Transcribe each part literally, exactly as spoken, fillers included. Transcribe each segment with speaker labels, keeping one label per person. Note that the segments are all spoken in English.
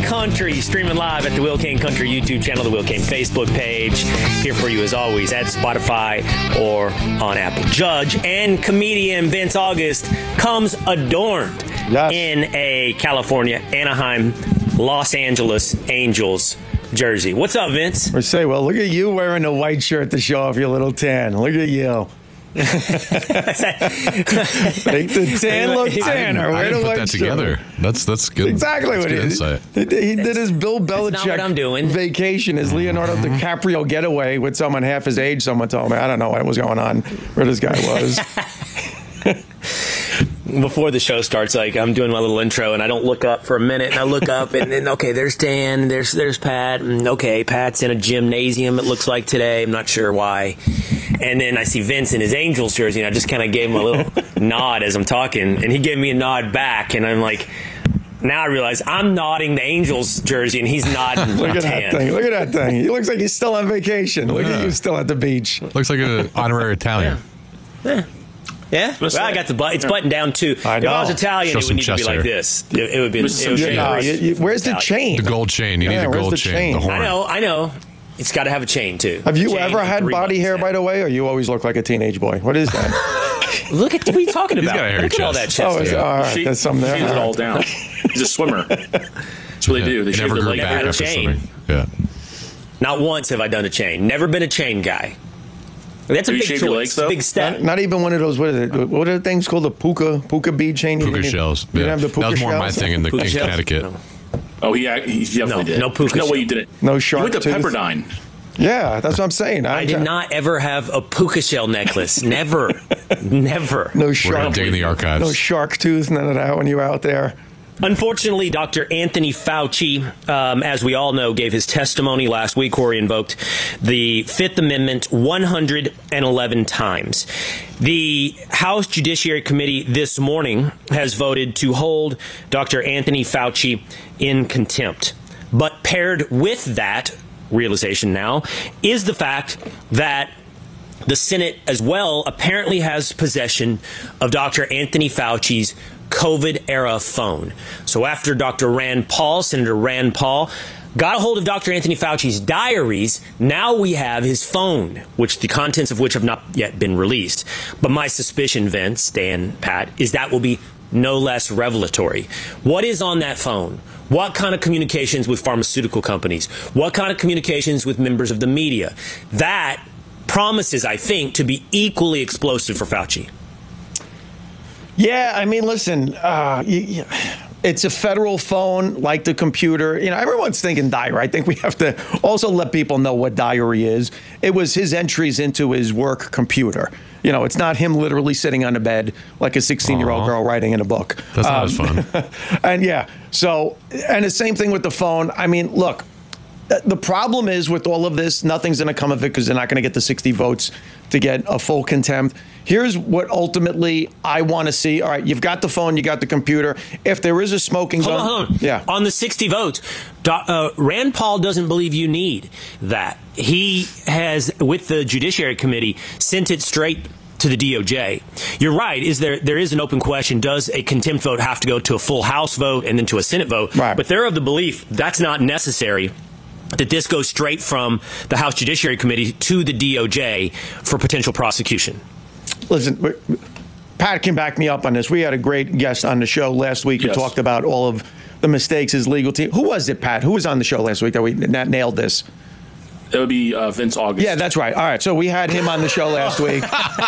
Speaker 1: Country, streaming live at the Will Kane Country YouTube channel, the Will Kane Facebook page. Here for you as always at Spotify or on Apple. Judge and comedian Vince August comes adorned yes. in a California, Anaheim, Los Angeles Angels jersey. What's up, Vince?
Speaker 2: I say, well, look at you wearing a white shirt to show off your little tan. Look at you. Make the tan look tanner.
Speaker 3: I didn't put that together. That's that's good.
Speaker 2: Exactly
Speaker 3: that's
Speaker 2: what
Speaker 3: good
Speaker 2: it is.
Speaker 3: Insight.
Speaker 2: He, he did his Bill Belichick
Speaker 1: that's not what I'm doing.
Speaker 2: vacation, his Leonardo DiCaprio getaway with someone half his age. Someone told me. I don't know what was going on, where this guy was.
Speaker 1: Before the show starts, like I'm doing my little intro, and I don't look up for a minute, and I look up, and then okay, there's Dan, and there's there's Pat, and okay, Pat's in a gymnasium. It looks like today. I'm not sure why. And then I see Vince in his Angels jersey, and I just kind of gave him a little nod as I'm talking, and he gave me a nod back, and I'm like, now I realize I'm nodding the Angels jersey, and he's nodding.
Speaker 2: Look at
Speaker 1: tan.
Speaker 2: that thing! Look at that thing! He looks like he's still on vacation. Look
Speaker 3: yeah.
Speaker 2: at you still at the beach.
Speaker 3: Looks like an honorary Italian.
Speaker 1: Yeah. yeah. Yeah, well, I got the but it's buttoned down too.
Speaker 2: I
Speaker 1: if
Speaker 2: know.
Speaker 1: I was Italian,
Speaker 3: Show
Speaker 1: it would need to be
Speaker 3: hair.
Speaker 1: like this. It, it would be. It would
Speaker 2: Yeah,
Speaker 1: be
Speaker 2: no, you, you, where's the chain?
Speaker 3: The gold chain. You
Speaker 2: Yeah,
Speaker 3: need the
Speaker 2: where's
Speaker 3: gold
Speaker 2: the
Speaker 3: chain.
Speaker 2: chain?
Speaker 3: The horn.
Speaker 1: I know, I know. It's got to have a chain too.
Speaker 2: Have you
Speaker 1: chain
Speaker 2: ever had
Speaker 1: three
Speaker 2: body
Speaker 1: buttons
Speaker 2: hair,
Speaker 1: now.
Speaker 2: by the way, or you always look like a teenage boy? What is that?
Speaker 1: Look at what are you talking
Speaker 3: He's
Speaker 1: about?
Speaker 3: got a hairy
Speaker 1: Look at all
Speaker 3: chest.
Speaker 1: that chest.
Speaker 2: Oh, it's,
Speaker 1: hair.
Speaker 2: all right.
Speaker 4: She,
Speaker 2: There's some there.
Speaker 4: shaves it
Speaker 2: All
Speaker 4: all
Speaker 2: right.
Speaker 4: down. He's a swimmer. That's what they do. They
Speaker 3: He
Speaker 4: shave
Speaker 3: never
Speaker 4: their
Speaker 3: grew
Speaker 4: leg.
Speaker 3: back
Speaker 1: had a
Speaker 3: after
Speaker 1: chain.
Speaker 3: swimming. Yeah.
Speaker 1: Not once have I done a chain. Never been a chain guy. That's a
Speaker 4: Have you
Speaker 1: big
Speaker 4: shaved
Speaker 1: choice.
Speaker 4: your legs, though?
Speaker 1: Big step.
Speaker 2: Not, not even one of those. What is it? What are the things called? The puka puka bead chain. You
Speaker 3: Puka
Speaker 2: didn't-
Speaker 3: shells.
Speaker 2: You
Speaker 3: Yeah.
Speaker 2: didn't have the puka
Speaker 3: That was more
Speaker 2: shells?
Speaker 3: my thing in, the, in
Speaker 1: Puka shells?
Speaker 3: Connecticut.
Speaker 1: No.
Speaker 4: Oh, he, he definitely
Speaker 1: No,
Speaker 4: did.
Speaker 1: no puka
Speaker 4: There's no way
Speaker 1: shell.
Speaker 4: you did it.
Speaker 2: No shark
Speaker 4: You went to
Speaker 2: tooth?
Speaker 4: Pepperdine.
Speaker 2: Yeah, that's what I'm saying.
Speaker 1: I did not ever have a puka shell necklace. Never. Never.
Speaker 2: No
Speaker 3: We're
Speaker 2: shark.
Speaker 3: going to dig in the archives.
Speaker 2: No shark tooth. None of that when you were out there.
Speaker 1: Unfortunately, Doctor Anthony Fauci, um, as we all know, gave his testimony last week where he invoked the Fifth Amendment one hundred eleven times. The House Judiciary Committee this morning has voted to hold Doctor Anthony Fauci in contempt. But paired with that realization now is the fact that the Senate as well apparently has possession of Doctor Anthony Fauci's COVID-era phone. So after Doctor Rand Paul, Senator Rand Paul, got a hold of Doctor Anthony Fauci's diaries, now we have his phone, which the contents of which have not yet been released. But my suspicion, Vince, Dan, Pat, is that will be no less revelatory. What is on that phone? What kind of communications with pharmaceutical companies? What kind of communications with members of the media? That promises, I think, to be equally explosive for Fauci.
Speaker 2: Yeah, I mean, listen, uh, you, you, it's a federal phone, like the computer. You know, everyone's thinking diary. I think we have to also let people know what diary is. It was his entries into his work computer. You know, it's not him literally sitting on a bed like a sixteen-year-old
Speaker 3: Aww.
Speaker 2: girl writing in a book.
Speaker 3: That's not
Speaker 2: Um,
Speaker 3: as fun.
Speaker 2: And yeah, so, and the same thing with the phone. I mean, look, the problem is with all of this, nothing's going to come of it because they're not going to get the sixty votes to get a full contempt. Here's what ultimately I want to see. All right, you've got the phone, you got the computer. If there is a smoking
Speaker 1: Hold
Speaker 2: gun,
Speaker 1: on, hold on.
Speaker 2: yeah.
Speaker 1: On the sixty votes, Do, uh, Rand Paul doesn't believe you need that. He has, with the Judiciary Committee, sent it straight to the D O J. You're right. Is there there is an open question? Does a contempt vote have to go to a full House vote and then to a Senate vote?
Speaker 2: Right.
Speaker 1: But they're of the belief that's not necessary. That this goes straight from the House Judiciary Committee to the D O J for potential prosecution.
Speaker 2: Listen, Pat can back me up on this. We had a great guest on the show last week who
Speaker 4: Yes.
Speaker 2: talked about all of the mistakes his legal team. Who was it, Pat? Who was on the show last week that we that nailed this?
Speaker 4: That would be uh, Vince August.
Speaker 2: Yeah, that's right. All right, so we had him on the show last week.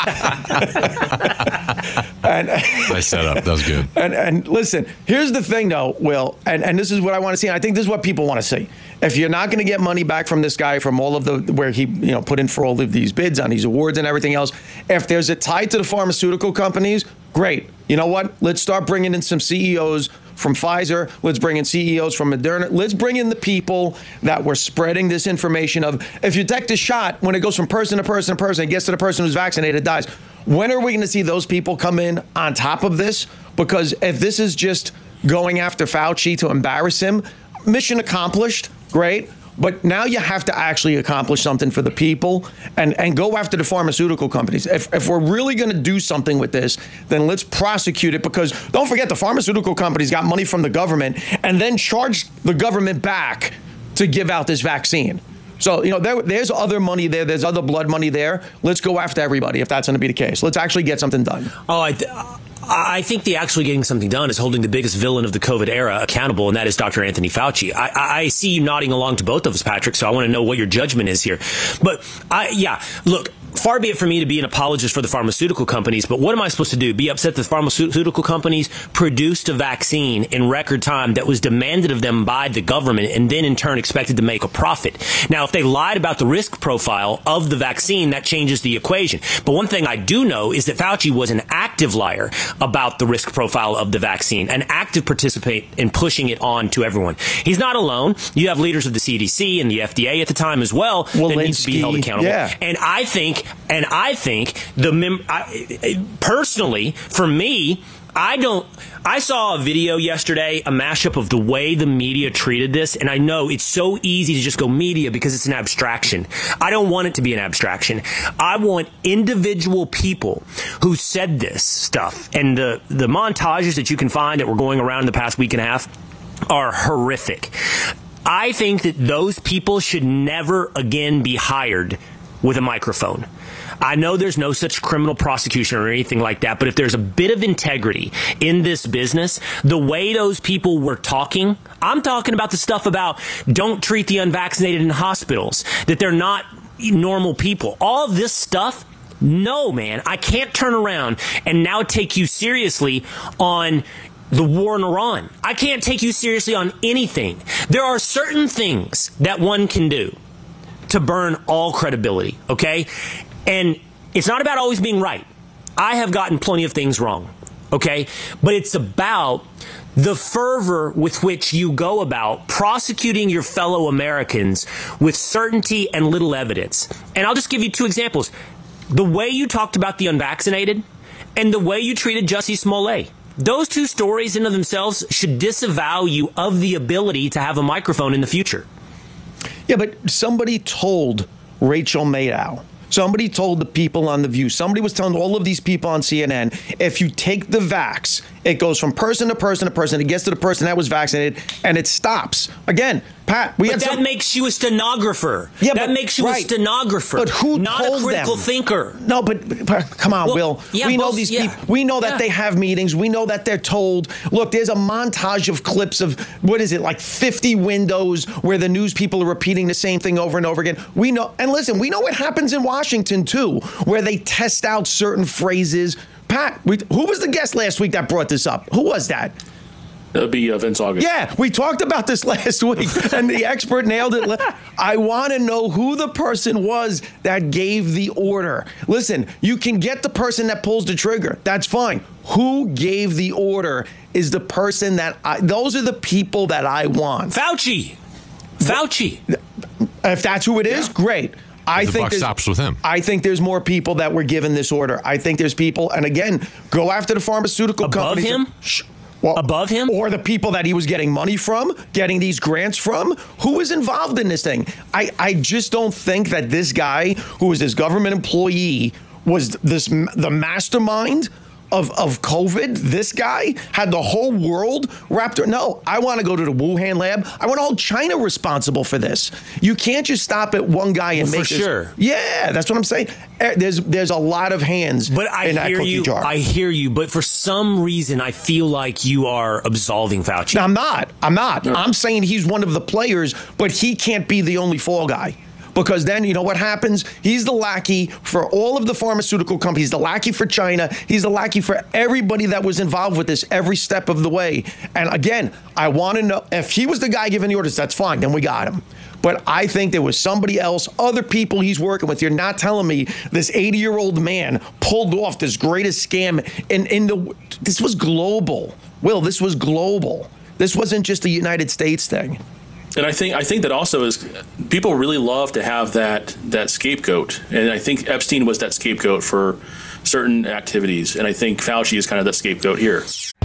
Speaker 2: and,
Speaker 3: Nice setup. That was good.
Speaker 2: And, and listen, here's the thing, though, Will, and, and this is what I want to see, and I think this is what people want to see. If you're not going to get money back from this guy from all of the where he you know put in for all of these bids on these awards and everything else, if there's a tie to the pharmaceutical companies, great. You know what? Let's start bringing in some C E Os from Pfizer. Let's bring in C E Os from Moderna. Let's bring in the people that were spreading this information of if you take the shot, when it goes from person to person to person, it gets to the person who's vaccinated, dies. When are we going to see those people come in on top of this? Because if this is just going after Fauci to embarrass him, mission accomplished, great. But now you have to actually accomplish something for the people and, and go after the pharmaceutical companies. If, if we're really going to do something with this, then let's prosecute it, because don't forget the pharmaceutical companies got money from the government and then charged the government back to give out this vaccine. So, you know, there, there's other money there. There's other blood money there. Let's go after everybody if that's going to be the case. Let's actually get something done.
Speaker 1: Oh, I... Th- I think the actually getting something done is holding the biggest villain of the COVID era accountable, and that is Doctor Anthony Fauci. I, I see you nodding along to both of us, Patrick, so I want to know what your judgment is here. But, I, yeah, look, far be it for me to be an apologist for the pharmaceutical companies, but what am I supposed to do? Be upset that the pharmaceutical companies produced a vaccine in record time that was demanded of them by the government and then in turn expected to make a profit? Now, if they lied about the risk profile of the vaccine, that changes the equation. But one thing I do know is that Fauci was an active liar about the risk profile of the vaccine, an active participant in pushing it on to everyone. He's not alone. You have leaders of the C D C and the F D A at the time as well
Speaker 2: Walensky,
Speaker 1: that needs to be held accountable.
Speaker 2: Yeah.
Speaker 1: And I think, and I think the mem- I, personally, for me, I don't. I saw a video yesterday, a mashup of the way the media treated this, and I know it's so easy to just go media because it's an abstraction. I don't want it to be an abstraction. I want individual people who said this stuff, and the the montages that you can find that were going around in the past week and a half are horrific. I think that those people should never again be hired with a microphone. I know there's no such criminal prosecution or anything like that, but if there's a bit of integrity in this business, the way those people were talking, I'm talking about the stuff about don't treat the unvaccinated in hospitals, that they're not normal people. All of this stuff, no, man, I can't turn around and now take you seriously on the war in Iran. I can't take you seriously on anything. There are certain things that one can do to burn all credibility, okay? And it's not about always being right. I have gotten plenty of things wrong, okay? But it's about the fervor with which you go about prosecuting your fellow Americans with certainty and little evidence. And I'll just give you two examples. The way you talked about the unvaccinated and the way you treated Jussie Smollett. Those two stories in of themselves should disavow you of the ability to have a microphone in the future.
Speaker 2: Yeah, but somebody told Rachel Maddow. Somebody told the people on The View. Somebody was telling all of these people on C N N, if you take the vax, it goes from person to person to person. It gets to the person that was vaccinated, and it stops. Again, Pat, we
Speaker 1: but
Speaker 2: had
Speaker 1: that
Speaker 2: some,
Speaker 1: makes you a stenographer.
Speaker 2: Yeah,
Speaker 1: that
Speaker 2: but,
Speaker 1: makes you
Speaker 2: right.
Speaker 1: a stenographer.
Speaker 2: But who
Speaker 1: not
Speaker 2: told
Speaker 1: a critical
Speaker 2: them?
Speaker 1: thinker?
Speaker 2: No, but, but come on,
Speaker 1: well,
Speaker 2: Will.
Speaker 1: Yeah,
Speaker 2: we know
Speaker 1: both,
Speaker 2: these
Speaker 1: yeah.
Speaker 2: people. We know that
Speaker 1: yeah.
Speaker 2: they have meetings. We know that they're told. Look, there's a montage of clips of what is it, like fifty windows where the news people are repeating the same thing over and over again. We know, and listen, we know what happens in Washington too, where they test out certain phrases. Pat, we, who was the guest last week that brought this up? Who was that?
Speaker 4: That would be uh, Vince August.
Speaker 2: Yeah, we talked about this last week, and the expert nailed it. I want to know who the person was that gave the order. Listen, you can get the person that pulls the trigger. That's fine. Who gave the order is the person that I, those are the people that I want.
Speaker 1: Fauci. Fauci.
Speaker 2: If that's who it is, yeah. Great. I
Speaker 3: the
Speaker 2: think
Speaker 3: buck stops with him.
Speaker 2: I think there's more people that were given this order. I think there's people, and again, go after the pharmaceutical
Speaker 1: Above
Speaker 2: companies.
Speaker 1: him?
Speaker 2: Shh. Well,
Speaker 1: above him?
Speaker 2: Or the people that he was getting money from, getting these grants from. Who was involved in this thing? I, I just don't think that this guy, who was this government employee, was this the mastermind of, of COVID. This guy had the whole world wrapped around. No, I want to go to the Wuhan lab. I want all China responsible for this. You can't just stop at one guy and
Speaker 1: well,
Speaker 2: make
Speaker 1: for
Speaker 2: this.
Speaker 1: Sure.
Speaker 2: Yeah, that's what I'm saying. There's there's a lot of hands
Speaker 1: but I
Speaker 2: in that
Speaker 1: hear
Speaker 2: cookie
Speaker 1: you,
Speaker 2: jar.
Speaker 1: I hear you, but for some reason, I feel like you are absolving Fauci.
Speaker 2: No, I'm not. I'm not. No. I'm saying he's one of the players, but he can't be the only fall guy. Because then, you know what happens? He's the lackey for all of the pharmaceutical companies. He's the lackey for China. He's the lackey for everybody that was involved with this every step of the way. And again, I want to know, if he was the guy giving the orders, that's fine. Then we got him. But I think there was somebody else, other people he's working with. You're not telling me this eighty-year-old man pulled off this greatest scam. In, in the This was global. Will, this was global. This wasn't just a United States thing.
Speaker 4: And I think I think that also is people really love to have that that scapegoat, and I think Epstein was that scapegoat for certain activities, and I think Fauci is kind of that scapegoat here.